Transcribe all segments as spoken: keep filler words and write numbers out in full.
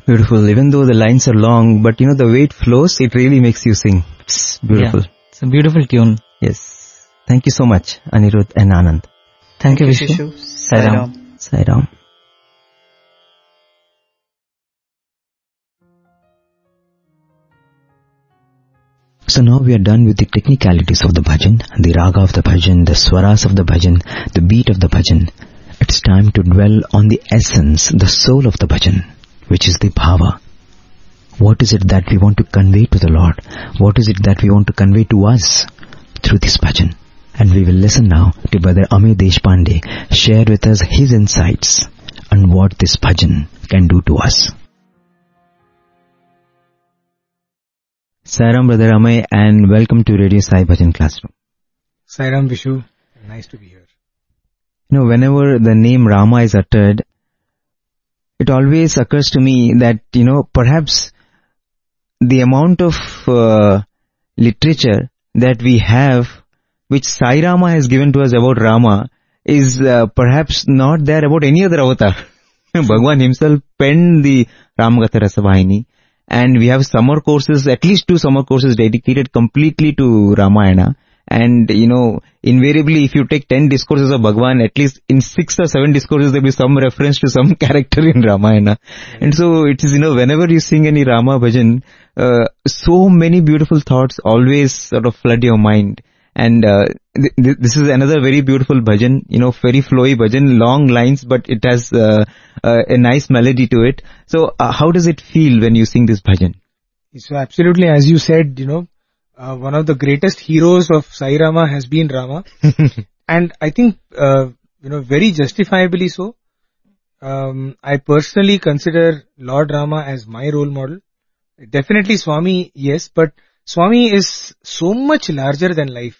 Beautiful. Even though the lines are long, but you know, the way it flows, it really makes you sing. It's beautiful. Yeah, it's a beautiful tune. Yes. Thank you so much, Anirudh and Anand. Thank, Thank you, Vishu. Sai Ram. Sai Ram. So now we are done with the technicalities of the bhajan, the raga of the bhajan, the swaras of the bhajan, the beat of the bhajan. It's time to dwell on the essence, the soul of the bhajan, which is the bhava. What is it that we want to convey to the Lord? What is it that we want to convey to us through this bhajan? And we will listen now to Brother Amey Deshpande share with us his insights on what this bhajan can do to us. Sai Ram, Brother Amey, and welcome to Radio Sai Bhajan Classroom. Sai Ram, Vishu. Nice to be here. You know, whenever the name Rama is uttered, it always occurs to me that, you know, perhaps the amount of uh, literature that we have, which Sai Rama has given to us about Rama, is uh, perhaps not there about any other avatar. Bhagwan himself penned the Ramagatha Rasavahini, and we have summer courses, at least two summer courses dedicated completely to Ramayana. And, you know, invariably if you take ten discourses of Bhagwan, at least in six or seven discourses there will be some reference to some character in Ramayana. And so it is, you know, whenever you sing any Rama bhajan, uh, so many beautiful thoughts always sort of flood your mind. And uh, th- th- this is another very beautiful bhajan, you know, very flowy bhajan, long lines, but it has uh, uh, a nice melody to it. So uh, how does it feel when you sing this bhajan? So absolutely, as you said, you know, uh, one of the greatest heroes of Sai Rama has been Rama. And I think, uh, you know, very justifiably so. Um, I personally consider Lord Rama as my role model. Definitely Swami, yes, but Swami is so much larger than life.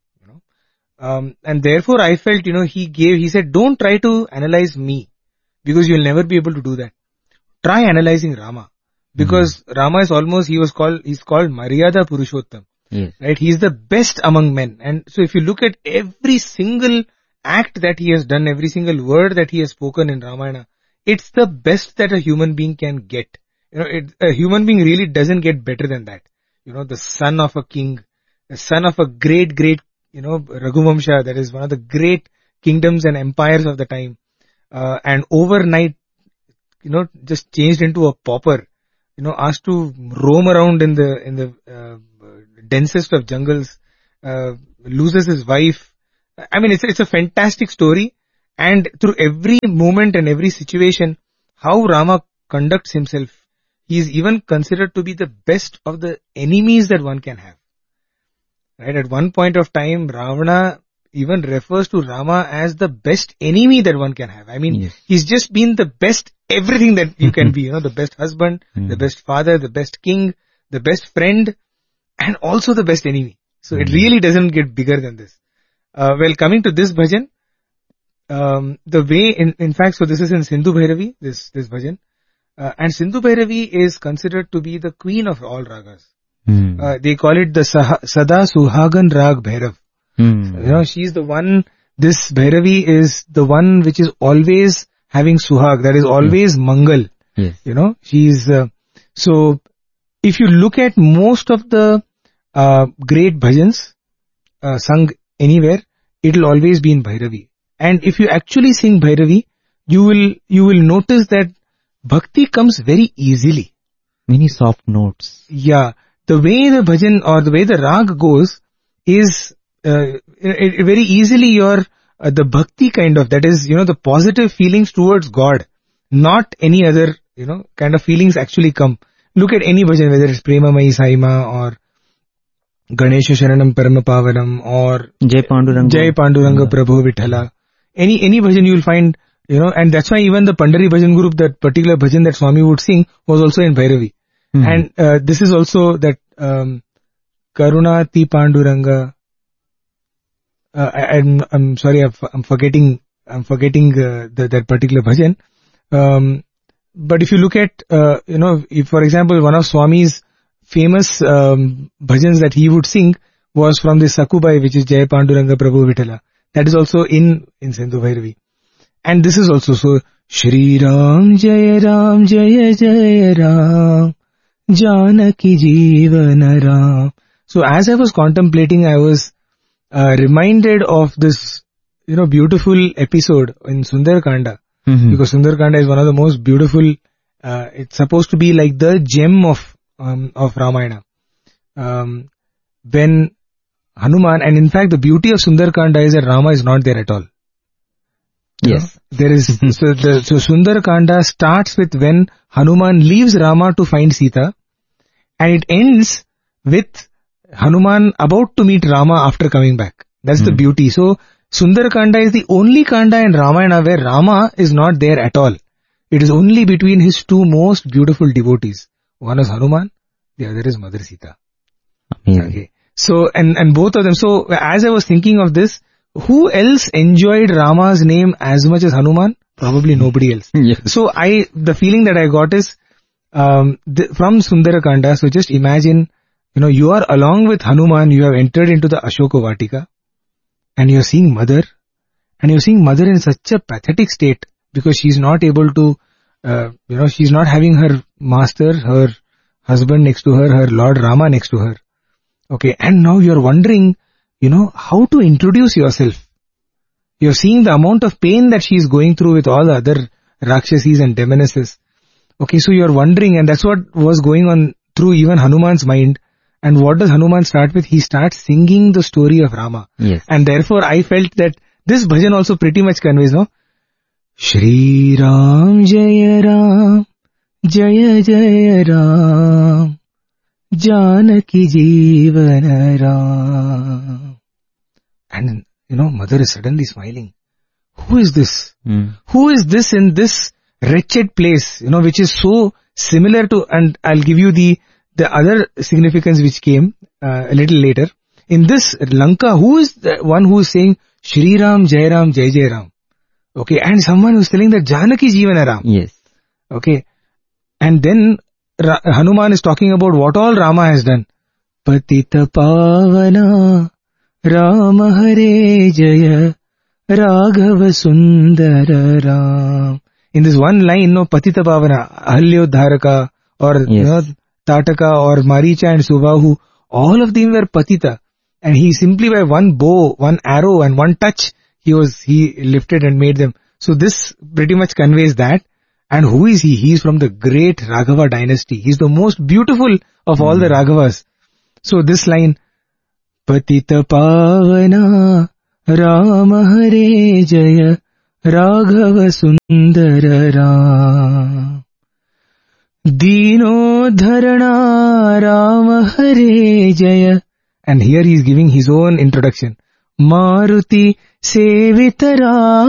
Um, and therefore I felt, you know, he gave, he said, don't try to analyze me, because you'll never be able to do that. Try analyzing Rama, because mm-hmm. Rama is almost, he was called, he's called Maryada Purushottam, yes. Right? He's the best among men. And so if you look at every single act that he has done, every single word that he has spoken in Ramayana, it's the best that a human being can get. You know, it, a human being really doesn't get better than that. You know, the son of a king, the son of a great, great You know, Raghuvamsha, that is one of the great kingdoms and empires of the time. Uh, and overnight, you know, just changed into a pauper, you know, asked to roam around in the, in the, uh, densest of jungles, uh, loses his wife. I mean, it's, it's a fantastic story. And through every moment and every situation, how Rama conducts himself, he is even considered to be the best of the enemies that one can have. Right, at one point of time, Ravana even refers to Rama as the best enemy that one can have. I mean, yes. He's just been the best everything that you can be, you know, the best husband, mm. the best father, the best king, the best friend, and also the best enemy. So mm. it really doesn't get bigger than this. Uh, well, coming to this bhajan, um, the way, in, in fact, so this is in Sindhu Bhairavi, this, this bhajan, uh, and Sindhu Bhairavi is considered to be the queen of all ragas. Hmm. Uh, they call it the Sah- Sada Suhagan Rag Bhairav. Hmm. You know, she's the one, this Bhairavi is the one which is always having Suhag, that is always hmm. Mangal. Yes. You know, she's, uh, so if you look at most of the uh, great bhajans uh, sung anywhere, it'll always be in Bhairavi. And if you actually sing Bhairavi, you will, you will notice that bhakti comes very easily. Many soft notes. Yeah. The way the bhajan or the way the rag goes is uh, it, it very easily your uh, the bhakti kind of, that is, you know, the positive feelings towards God, not any other, you know, kind of feelings actually come. Look at any bhajan, whether it's Prema Mai Saima or Ganesha Sharanam Paramapavanam or Jai Panduranga, Jai Panduranga Prabhu Vithala. Any any bhajan you will find, you know, and that's why even the Pandari bhajan group, that particular bhajan that Swami would sing, was also in Bhairavi. Mm-hmm. And uh, this is also that um, Karuna Ti Panduranga. Uh, I, I'm I'm sorry, I'm, I'm forgetting I'm forgetting uh, the, that particular bhajan. Um, but if you look at uh, you know, if for example one of Swami's famous um, bhajans that he would sing was from the Sakubai, which is Jai Panduranga Prabhu Vithala. That is also in in Sindhu Bhairavi. And this is also so. Shri Ram Jaya Ram Jaya Jaya Ram Janaki Jeevana Ram. So as I was contemplating, I was uh, reminded of this, you know, beautiful episode in Sundarkanda. Mm-hmm. Because Sundarkanda is one of the most beautiful, uh, it's supposed to be like the gem of, um, of Ramayana. Um, when Hanuman, and in fact the beauty of Sundarkanda is that Rama is not there at all. Yes. You know, there is, so the, so Sundarkanda starts with when Hanuman leaves Rama to find Sita, and it ends with Hanuman about to meet Rama after coming back. That's mm. the beauty. So Sundarkanda is the only Kanda in Ramayana where Rama is not there at all. It is only between his two most beautiful devotees. One is Hanuman, the other is Mother Sita. Amazing. Okay. So, and, and both of them. So as I was thinking of this, who else enjoyed Rama's name as much as Hanuman? Probably nobody else. Yes. So I, the feeling that I got is, um, the, from Sundarakanda, so just imagine, you know, you are along with Hanuman, you have entered into the Ashoka Vatika, and you are seeing Mother, and you are seeing Mother in such a pathetic state, because she is not able to, uh, you know, she is not having her master, her husband next to her, her Lord Rama next to her. Okay, and now you are wondering, you know, how to introduce yourself. You are seeing the amount of pain that she is going through with all the other Rakshasis and demonesses. Okay, so you are wondering, and that's what was going on through even Hanuman's mind. And what does Hanuman start with? He starts singing the story of Rama. Yes. And therefore I felt that this bhajan also pretty much conveys, no? Shri Ram Jaya Ram Jaya Jaya Ram Janaki Jeevana Ram. And, you know, Mother is suddenly smiling. Who is this? Mm. Who is this in this wretched place, you know, which is so similar to, and I'll give you the, the other significance which came uh, a little later. In this Lanka, who is the one who is saying Shri Ram Jai Ram Jai Jai Ram? Okay, and someone who is telling that Janaki Jeevana Ram. Yes. Okay, and then Ra- Hanuman is talking about what all Rama has done. Patita Pavana Rama Hare Jaya Raghava Sundara Ram. In this one line, no, Patita Pavana, Ahalyodharaka, or yes. you know, Tataka, or Maricha and Subahu, all of them were Patita. And he simply by one bow, one arrow and one touch, he was, he lifted and made them. So this pretty much conveys that. And who is he? He is from the great Raghava dynasty. He is the most beautiful of all mm. the Raghavas. So this line, Patita Pavana Rama Hare Jaya Raghava Sundara Ram Dino Dharana Rama Hare Jaya. And here he is giving his own introduction. Maruti Sevitara.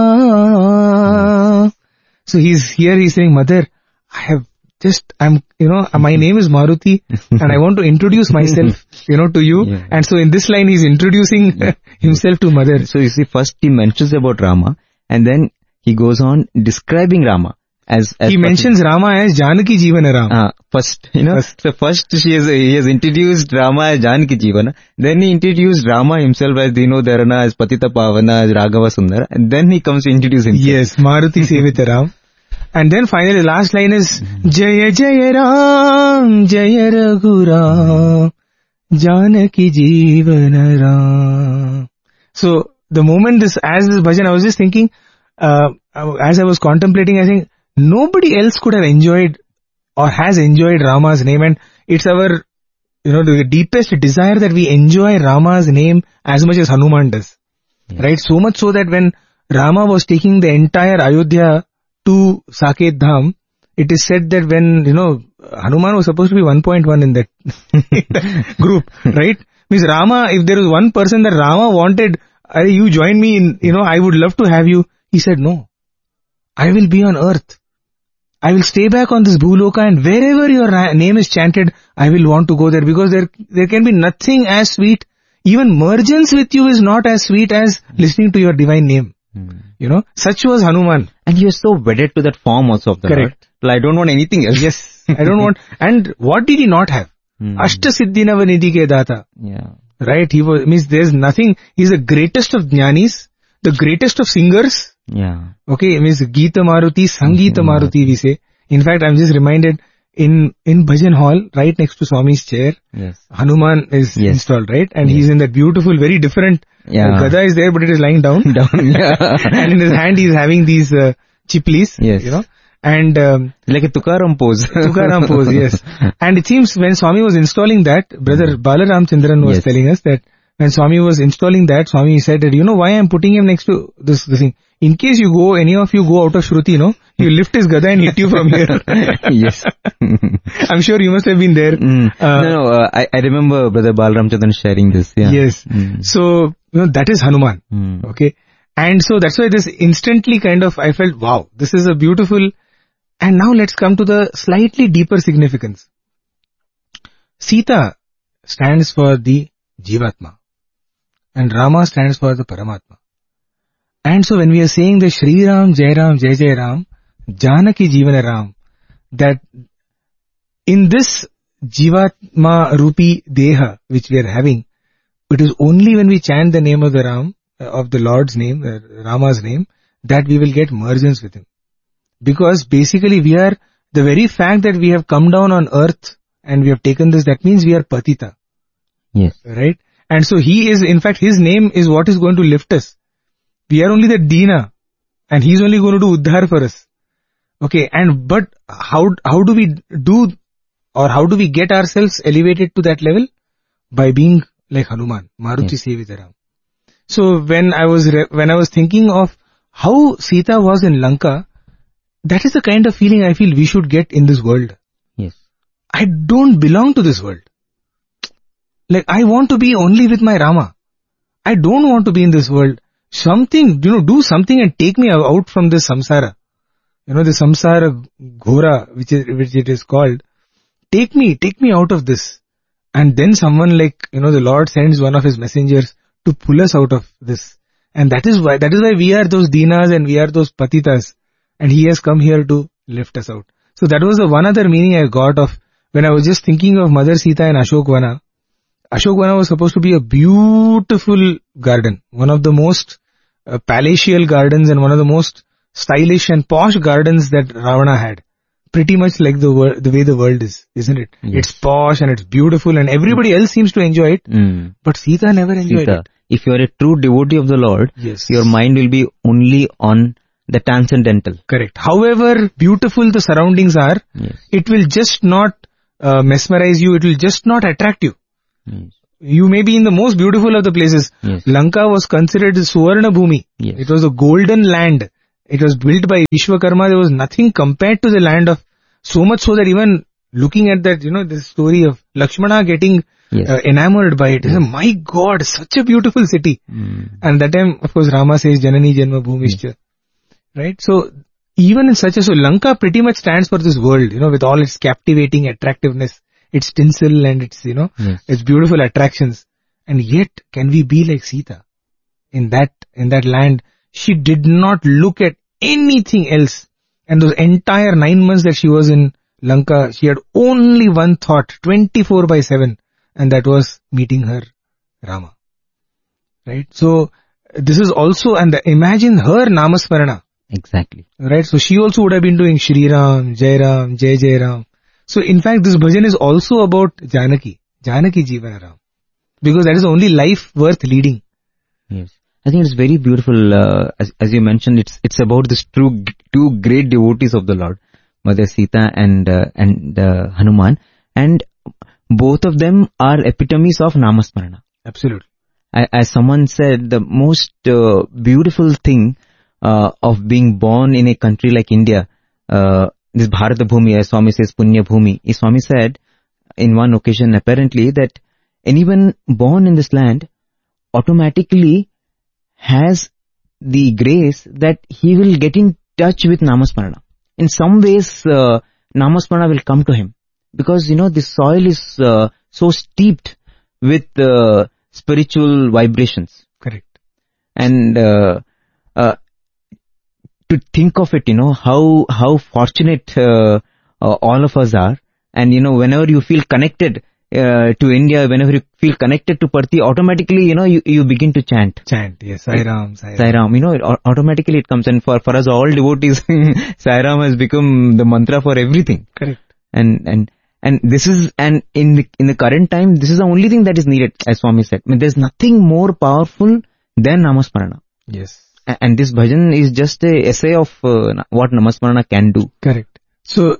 So he's here, he's saying, Mother, I have just, I'm, you know, my name is Maruti and I want to introduce myself, you know, to you. Yeah. And so in this line, he's introducing yeah. himself to Mother. So you see, first he mentions about Rama and then he goes on describing Rama. As, as he mentions he, Rama as Janaki Jeevana Ram. Uh, first, you know, first. so first she has, he has introduced Rama as Janaki Jeevana, then he introduced Rama himself as Dino Dharana, as Patita Pavana, as Raghava Sundara, and then he comes to introduce himself. Yes, Maruti Sevita Ram. And then finally the last line is, Jaya Jaya Ram, Jaya Raghu Ram, Janaki Jeevana Ram. So the moment this, as this bhajan, I was just thinking, uh, as I was contemplating, I think, nobody else could have enjoyed or has enjoyed Rama's name, and it's our, you know, the deepest desire that we enjoy Rama's name as much as Hanuman does. Yeah. Right? So much so that when Rama was taking the entire Ayodhya to Saket Dham, it is said that when, you know, Hanuman was supposed to be one point one in that, in that group, right? Means Rama, if there was one person that Rama wanted, uh, you join me in, you know, I would love to have you. He said, no, I will be on earth. I will stay back on this Bhuloka, and wherever your ra- name is chanted, I will want to go there, because there there can be nothing as sweet. Even mergence with you is not as sweet as listening to your divine name. Hmm. You know, such was Hanuman. And he was so wedded to that form also of the Correct. Lord. Like, I don't want anything else. Yes, I don't want. And what did he not have? Hmm. Ashta Siddhina Vanidhi ke data. Yeah. Right? He was, means there's nothing. He's the greatest of jnanis, the greatest of singers. Yeah. Okay, it means Geeta Maruti, Sangeeta Maruti we say. In fact, I'm just reminded, in, in Bhajan Hall, right next to Swami's chair, Yes. Hanuman is Yes. installed, right? And Yes. he's in that beautiful, very different, Yeah. uh, Gada is there, but it is lying down. Down, yeah. And in his hand he's having these uh, chiplis, Yes. you know. And um, Like a Tukaram pose. Tukaram pose, yes. And it seems when Swami was installing that, brother Balaram Chandran was Yes. telling us that when Swami was installing that, Swami said that, you know why I'm putting him next to this, this thing? In case you go, any of you go out of Shruti, no, you lift his gada and hit you from here. Yes. I'm sure you must have been there. Mm. Uh, no, no, uh, I, I remember Brother Balaram Chandran sharing this. Yeah. Yes. Mm. So, you know, that is Hanuman. Mm. Okay. And so that's why this instantly kind of, I felt, wow, this is a beautiful, and now let's come to the slightly deeper significance. Sita stands for the Jivatma and Rama stands for the Paramatma. And so when we are saying the Shri Ram, Jai Ram, Jai Jai Ram, Janaki Jivana Ram, that in this Jivatma Rupi Deha which we are having, it is only when we chant the name of the Ram, of the Lord's name, uh, Rama's name, that we will get mergence with him. Because basically we are, the very fact that we have come down on earth and we have taken this, that means we are Patita. Yes. Right? And so he is, in fact, his name is what is going to lift us. We are only the Dina and he's only going to do Uddhar for us. Okay, and but how, how do we do, or how do we get ourselves elevated to that level? By being like Hanuman, Maruti Yes. Sevitaram. So when I was, re- when I was thinking of how Sita was in Lanka, that is the kind of feeling I feel we should get in this world. Yes. I don't belong to this world. Like, I want to be only with my Rama. I don't want to be in this world. Something, you know, do something and take me out from this samsara. You know, the samsara ghora, which is, which it is called. Take me, take me out of this. And then someone like, you know, the Lord sends one of his messengers to pull us out of this. And that is why, that is why we are those dinas and we are those patitas. And he has come here to lift us out. So that was the one other meaning I got of when I was just thinking of Mother Sita and Ashokvana. Ashokvana was supposed to be a beautiful garden, one of the most uh, palatial gardens and one of the most stylish and posh gardens that Ravana had. Pretty much like the wor- the way the world is, isn't it? Yes. It's posh and it's beautiful and everybody else seems to enjoy it, Mm. but Sita never enjoyed Sita, it. if you are a true devotee of the Lord, Yes. your mind will be only on the transcendental. Correct. However beautiful the surroundings are, Yes. it will just not uh, mesmerize you, it will just not attract you. Yes. You may be in the most beautiful of the places. Yes. Lanka was considered Suvarna Bhumi. Yes. It was a golden land. It was built by Vishwakarma. There was nothing compared to the land of, so much so that even looking at that, you know, this story of Lakshmana getting Yes. uh, enamored by it. My God, such a beautiful city. Mm. And that time, of course, Rama says Janani Janma Bhumischa. Right? So, even in such a, so Lanka pretty much stands for this world, you know, with all its captivating attractiveness, its tinsel and its, you know, Yes. its beautiful attractions. And yet, can we be like Sita? In that, in that land, she did not look at anything else. And those entire nine months that she was in Lanka, she had only one thought, twenty-four by seven, and that was meeting her Rama. Right? So, this is also, and the, imagine her Namasmarana. Exactly. Right? So she also would have been doing Shri Ram, Jai Ram, Jai Jai Ram. So in fact, this bhajan is also about Janaki, Janaki Jivana Ram. Because that is the only life worth leading. Yes. I think it's very beautiful, uh, as, as you mentioned, it's it's about these two, two great devotees of the Lord, Mother Sita and, uh, and uh, Hanuman. And both of them are epitomes of Namasmarana. Absolutely. I, as someone said, the most uh, beautiful thing uh, of being born in a country like India, uh, this Bharata Bhumi, as Swami says, Punya Bhumi, is Swami said in one occasion apparently that anyone born in this land automatically has the grace that he will get in touch with Namasmarana. In some ways, uh, Namasmarana will come to him because, you know, the soil is uh, so steeped with uh, spiritual vibrations. Correct. And uh, uh, to think of it, you know, how how fortunate uh, uh, all of us are. And, you know, whenever you feel connected, uh, to India, whenever you feel connected to Parthi, automatically, you know, you, you begin to chant. Chant, yes, Sai Ram, Sai Ram. Sai Ram, you know, it, automatically it comes. And for, for us all devotees, Sai Ram has become the mantra for everything. Correct. And, and, and this is, and in the, in the current time, this is the only thing that is needed, as Swami said. I mean, there's nothing more powerful than Namasmarana. Yes. And, and this bhajan is just a essay of uh, what Namasmarana can do. Correct. So,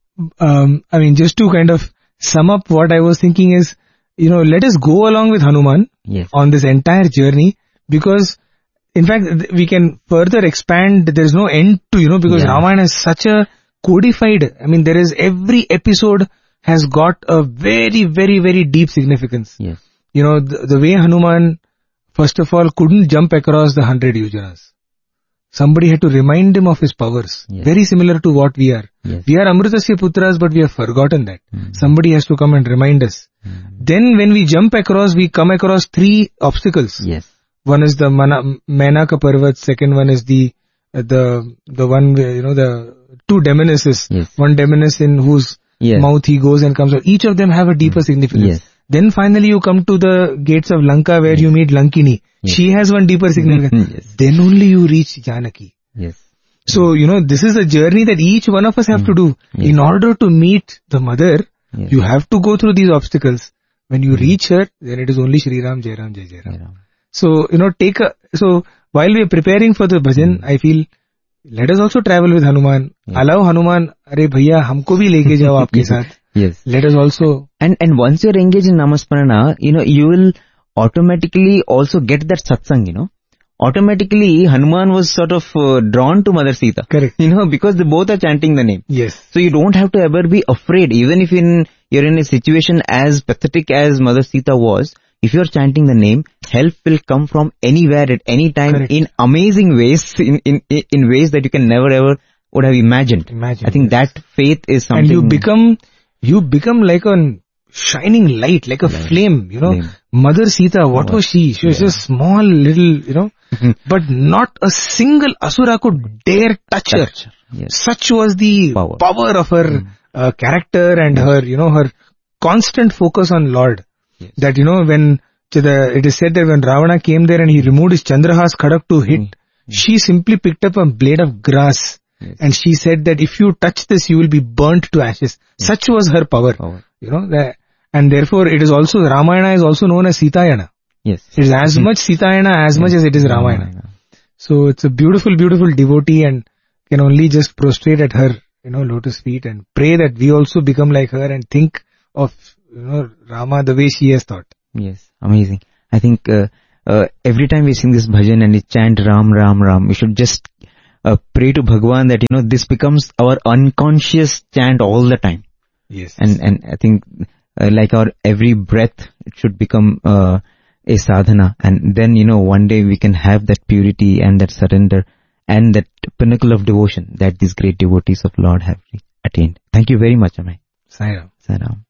um, I mean, just to kind of sum up what I was thinking is, you know, let us go along with Hanuman Yes. on this entire journey, because in fact, th- we can further expand. There's no end to, you know, because Yeah. Ramayana is such a codified, I mean, there is every episode has got a very, very, very deep significance. Yes. You know, the, the way Hanuman, first of all, couldn't jump across the hundred yojanas. Somebody had to remind him of his powers. Yes. Very similar to what we are. Yes. We are Amritasya Putras, but we have forgotten that. Mm. Somebody has to come and remind us. Mm. Then when we jump across, we come across three obstacles. Yes. One is the Mana, Menaka Parvat, second one is the, uh, the, the one where, you know, the two demonesses. Yes. One demoness in whose Yes. mouth he goes and comes out. Each of them have a deeper significance. Yes. Then finally you come to the gates of Lanka where you meet Lankini. Yes. She has one deeper significance. Yes. Then only you reach Janaki. Yes. So, you know, this is a journey that each one of us have to do. Yes. In order to meet the mother, Yes. you have to go through these obstacles. When you reach her, then it is only Shri Ram, Jai Ram, Jai Jai Ram. Yeah. So, you know, take a, so while we are preparing for the bhajan, I feel, let us also travel with Hanuman. Yes. Allow Hanuman, अरे भैया हमको भी लेके जाओ आपके साथ. Yes. Let us also, And and once you're engaged in Namasmarana, you know, you will automatically also get that satsang, you know. Automatically, Hanuman was sort of uh, drawn to Mother Sita. Correct. You know, because they both are chanting the name. yes. So you don't have to ever be afraid, even if in you're in a situation as pathetic as Mother Sita was. If you're chanting the name, help will come from anywhere at any time. Correct. In amazing ways, in, in in ways that you can never ever would have imagined. Imagine. I think yes. that faith is something. And you become, you become like a shining light, like a Light. flame, you know. Flame. Mother Sita, what Oh, was she? She was yeah. just small little, you know, but not a single Asura could dare touch, Touch. her. Yes. Such was the Power. power, of her Mm. uh, character and her, you know, her constant focus on Lord. Yes. That, you know, when to the, it is said that when Ravana came there and he removed his Chandrahas Khadak to hit, Mm. she simply picked up a blade of grass. Yes. And she said that if you touch this, you will be burnt to ashes. Such was her power. Power. You know, that, and therefore it is also, Ramayana is also known as Sitayana. Yes. It is as much Sitayana as much as it is Ramayana. So it's a beautiful, beautiful devotee and can only just prostrate at her, you know, lotus feet and pray that we also become like her and think of, you know, Rama the way she has thought. Yes. Amazing. I think uh, uh, every time we sing this bhajan and we chant Ram, Ram, Ram, we should just uh, pray to Bhagwan that, you know, this becomes our unconscious chant all the time. Yes. And and I think uh, like our every breath, it should become uh, a sadhana. And then, you know, one day we can have that purity and that surrender and that pinnacle of devotion that these great devotees of Lord have attained. Thank you very much, Amay. Sai Ram. Sai Ram.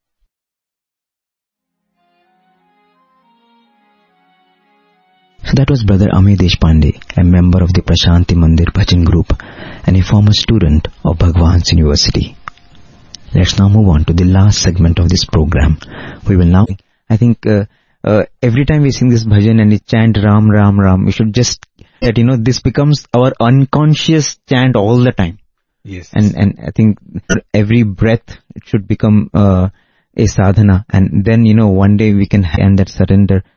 So that was Brother Amay Deshpande, a member of the Prashanti Mandir Bhajan group and a former student of Bhagwan's University. Let's now move on to the last segment of this program. We will now, I think, uh, uh, every time we sing this bhajan and we chant Ram, Ram, Ram, we should just, that, you know, this becomes our unconscious chant all the time. Yes. And, and I think every breath, it should become uh, a sadhana. And then, you know, one day we can have that surrender